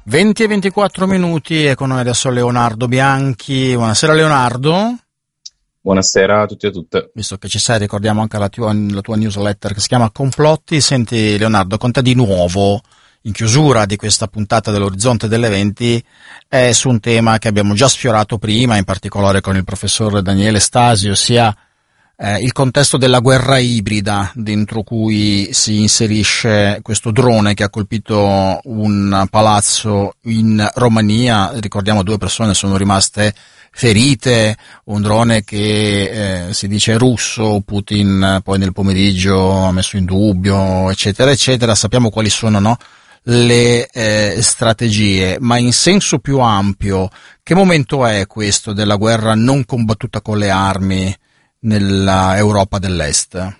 20 e 24 minuti e con noi adesso Leonardo Bianchi. Buonasera Leonardo. Buonasera a tutti e a tutte. Visto che ci sei, ricordiamo anche la tua newsletter che si chiama Complotti. Senti Leonardo, con te di nuovo in chiusura di questa puntata dell'Orizzonte delle 20 è su un tema che abbiamo già sfiorato prima, in particolare con il professor Daniele Stasi, ossia il contesto della guerra ibrida dentro cui si inserisce questo drone che ha colpito un palazzo in Romania. Ricordiamo 2 persone sono rimaste ferite, un drone che si dice russo, Putin poi nel pomeriggio ha messo in dubbio, eccetera eccetera. Sappiamo quali sono, no, le strategie, ma in senso più ampio che momento è questo della guerra non combattuta con le armi nella Europa dell'Est?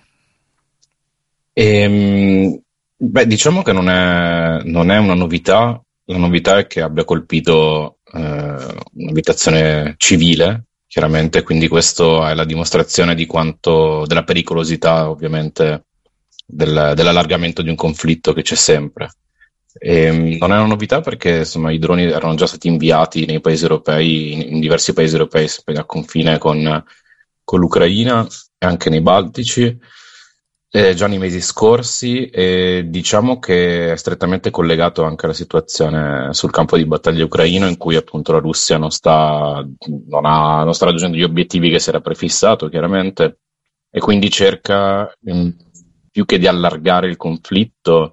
Diciamo che non è una novità. La novità è che abbia colpito un'abitazione civile, chiaramente, quindi questo è la dimostrazione di quanto, della pericolosità, ovviamente, dell'allargamento di un conflitto che c'è sempre. Non è una novità perché insomma i droni erano già stati inviati nei paesi europei, in diversi paesi europei a confine con l'Ucraina e anche nei Baltici, già nei mesi scorsi, e diciamo che è strettamente collegato anche alla situazione sul campo di battaglia ucraino, in cui appunto la Russia non sta raggiungendo gli obiettivi che si era prefissato, chiaramente, e quindi cerca, più che di allargare il conflitto,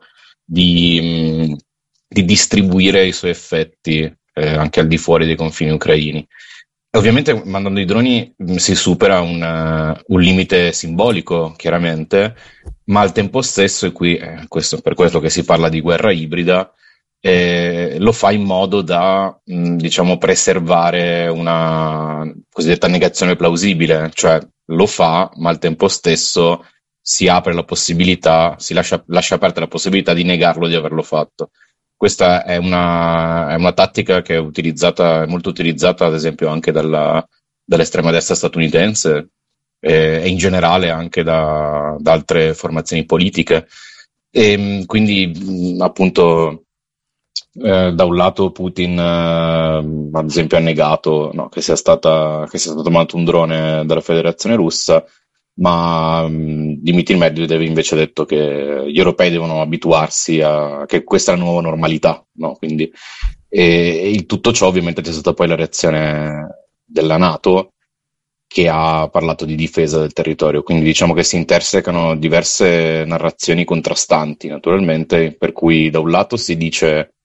di distribuire i suoi effetti anche al di fuori dei confini ucraini. Ovviamente mandando i droni si supera un limite simbolico, chiaramente, ma al tempo stesso, e qui per questo che si parla di guerra ibrida, lo fa in modo da diciamo preservare una cosiddetta negazione plausibile, cioè lo fa, ma al tempo stesso si apre la possibilità, lascia aperta la possibilità di negarlo di averlo fatto. Questa è una tattica che è molto utilizzata, ad esempio, anche dall'estrema destra statunitense e in generale anche da altre formazioni politiche. E quindi, appunto, da un lato Putin, ad esempio, ha negato, no, che sia stato mandato un drone dalla Federazione Russa, ma Dmitry Medvedev invece ha detto che gli europei devono abituarsi che questa è la nuova normalità, no? Quindi, e in tutto ciò ovviamente c'è stata poi la reazione della NATO, che ha parlato di difesa del territorio, quindi diciamo che si intersecano diverse narrazioni contrastanti, naturalmente, per cui da un lato si dice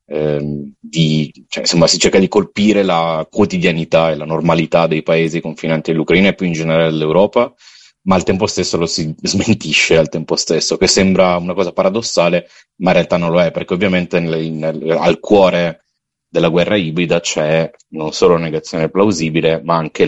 si cerca di colpire la quotidianità e la normalità dei paesi confinanti all'Ucraina e più in generale dell'Europa, ma al tempo stesso lo si smentisce al tempo stesso, che sembra una cosa paradossale, ma in realtà non lo è, perché ovviamente al cuore della guerra ibrida c'è non solo la negazione plausibile, ma anche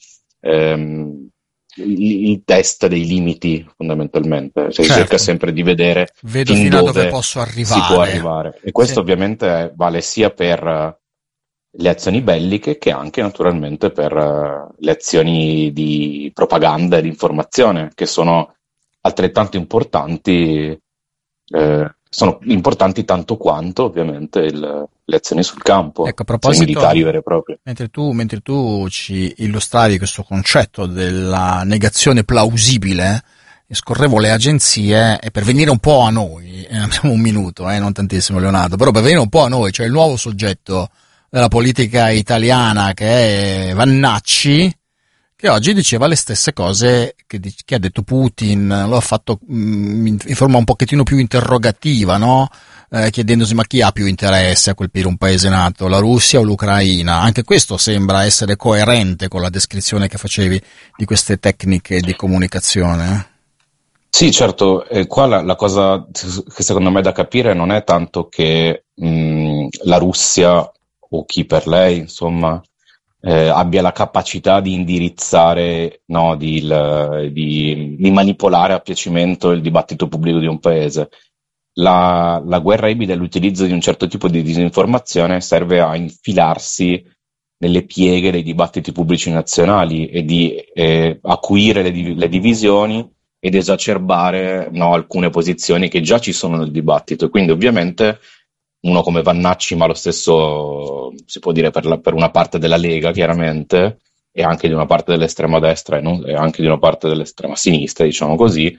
il test dei limiti, fondamentalmente. Cioè, si cerca sempre di vedere fin dove posso arrivare. Si può arrivare. E questo ovviamente vale sia per le azioni belliche che anche naturalmente per le azioni di propaganda e di informazione, che sono altrettanto importanti, sono importanti tanto quanto ovviamente le azioni sul campo, ecco, a proposito, militari vere e proprie. Mentre tu ci illustravi questo concetto della negazione plausibile, scorrevo le agenzie e per venire un po' a noi, abbiamo un minuto, non tantissimo Leonardo, però per venire un po' a noi, cioè il nuovo soggetto della politica italiana che è Vannacci, che oggi diceva le stesse cose che ha detto Putin, lo ha fatto in forma un pochettino più interrogativa, no? Chiedendosi ma chi ha più interesse a colpire un paese NATO, la Russia o l'Ucraina? Anche questo sembra essere coerente con la descrizione che facevi di queste tecniche di comunicazione. Sì, certo, qua la cosa che secondo me è da capire non è tanto che la Russia o chi per lei, insomma, abbia la capacità di indirizzare, no, di manipolare a piacimento il dibattito pubblico di un paese. La guerra ibrida e l'utilizzo di un certo tipo di disinformazione serve a infilarsi nelle pieghe dei dibattiti pubblici nazionali e di acuire le divisioni ed esacerbare, no, alcune posizioni che già ci sono nel dibattito. Quindi ovviamente uno come Vannacci, ma lo stesso si può dire per una parte della Lega, chiaramente, e anche di una parte dell'estrema destra e anche di una parte dell'estrema sinistra, diciamo così.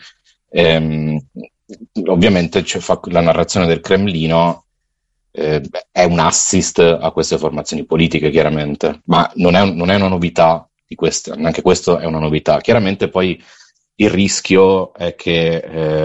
Ovviamente la narrazione del Cremlino è un assist a queste formazioni politiche, chiaramente, ma non è una novità di queste, neanche questo è una novità. Chiaramente poi il rischio è che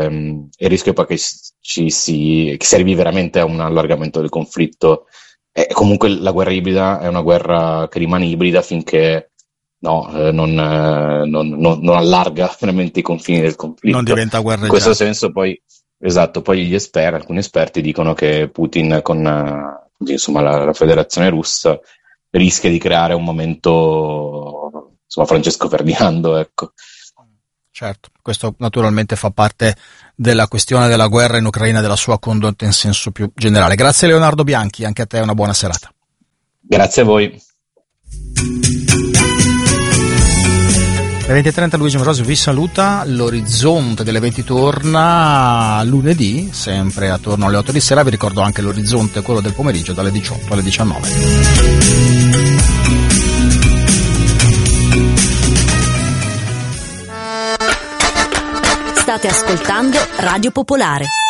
che si arrivi veramente a un allargamento del conflitto. E comunque la guerra ibrida è una guerra che rimane ibrida finché non allarga veramente i confini del conflitto. Non diventa guerra. In questo senso poi, esatto, poi alcuni esperti dicono che Putin con insomma, la Federazione Russa rischia di creare un momento, insomma, Francesco Ferdinando, ecco. Certo, questo naturalmente fa parte della questione della guerra in Ucraina, della sua condotta in senso più generale. Grazie Leonardo Bianchi, anche a te una buona serata. Grazie a voi. Le 20:30 Luigi Morosi vi saluta. L'orizzonte delle 20 torna lunedì, sempre attorno alle 8 di sera. Vi ricordo anche l'orizzonte, quello del pomeriggio, dalle 18 alle 19. State ascoltando Radio Popolare.